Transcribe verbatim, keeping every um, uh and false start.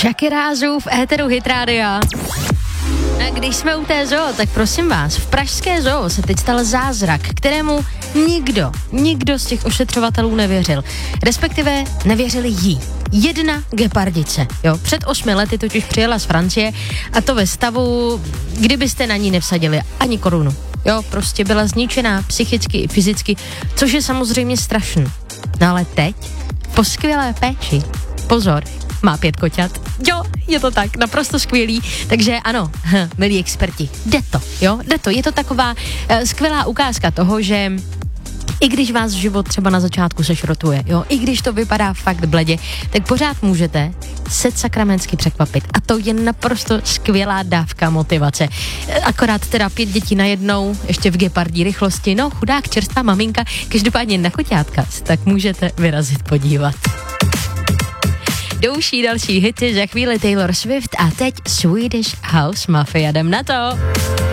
Shakira Zoo v éteru Hit Rádia. A když jsme u té zoo, tak prosím vás, v pražské zoo se teď stal zázrak, kterému nikdo, nikdo z těch ošetřovatelů nevěřil. Respektive nevěřili jí. Jedna gepardice, jo. Před osmi lety totiž přijela z Francie a to ve stavu, kdybyste na ní nevsadili ani korunu. Jo, prostě byla zničená psychicky i fyzicky, což je samozřejmě strašný. No ale teď, po skvělé péči, pozor, má pět koťat. Jo, je to tak, naprosto skvělý. Takže ano, hm, milí experti, jde to, jo, jde to. Je to taková uh, skvělá ukázka toho, že i když vás život třeba na začátku sešrotuje, jo, i když to vypadá fakt bledě, tak pořád můžete se sakramensky překvapit. A to je naprosto skvělá dávka motivace. Akorát teda pět dětí najednou, ještě v gepardí rychlosti, no chudák čerstvá maminka, každopádně na koťátka, tak můžete vyrazit podívat. Douší další hity, za chvíli Taylor Swift a teď Swedish House Mafia, jdem na to.